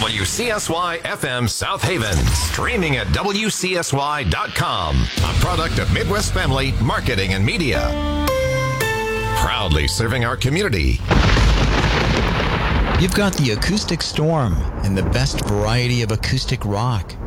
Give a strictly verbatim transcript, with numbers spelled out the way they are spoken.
W C S Y F M South Haven. Streaming at W C S Y dot com. A product of Midwest Family Marketing and Media. Proudly serving our community. You've got the Acoustic Storm and the best variety of acoustic rock.